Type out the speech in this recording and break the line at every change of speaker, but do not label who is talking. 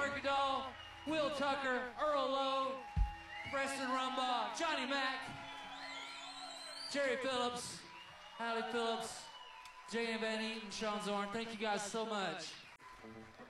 Berkedahl, Will Tucker, Earl Lowe, Preston Rumbaugh, Johnny Mack, Jerry Phillips, Hallie Phillips, J.M. Van Eaton, Sean Zorn. Thank you guys so much.